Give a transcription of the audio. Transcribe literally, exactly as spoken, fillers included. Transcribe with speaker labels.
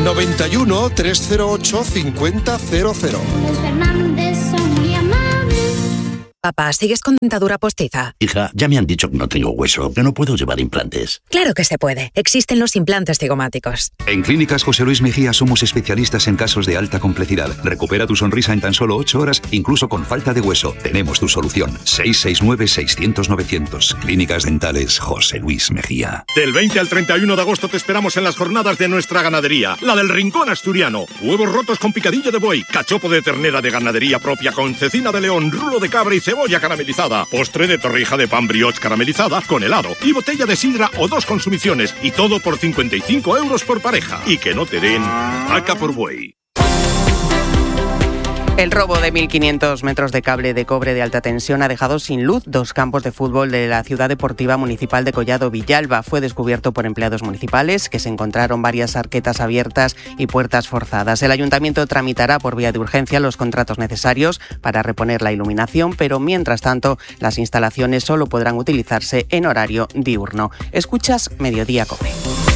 Speaker 1: noventa y uno, trescientos ocho, cincuenta cero cero.
Speaker 2: Los Fernández son muy amables.
Speaker 3: Papá, ¿sigues con dentadura postiza?
Speaker 4: Hija, ya me han dicho que no tengo hueso, que no puedo llevar implantes.
Speaker 3: Claro que se puede. Existen los implantes cigomáticos.
Speaker 5: En Clínicas José Luis Mejía somos especialistas en casos de alta complejidad. Recupera tu sonrisa en tan solo ocho horas, incluso con falta de hueso. Tenemos tu solución. seis seis nueve, seiscientos, novecientos. Clínicas Dentales José Luis Mejía.
Speaker 6: Del veinte al treinta y uno de agosto te esperamos en las jornadas de nuestra ganadería, la del Rincón Asturiano. Huevos rotos con picadillo de buey, cachopo de ternera de ganadería propia con cecina de león, rulo de cabra y cebolla caramelizada, postre de torrija de pan brioche caramelizada con helado y botella de sidra o dos consumiciones, y todo por cincuenta y cinco euros por pareja. Y que no te den vaca por buey.
Speaker 7: El robo de mil quinientos metros de cable de cobre de alta tensión ha dejado sin luz dos campos de fútbol de la Ciudad Deportiva Municipal de Collado Villalba. Fue descubierto por empleados municipales que se encontraron varias arquetas abiertas y puertas forzadas. El ayuntamiento tramitará por vía de urgencia los contratos necesarios para reponer la iluminación, pero mientras tanto las instalaciones solo podrán utilizarse en horario diurno. Escuchas Mediodía Cope.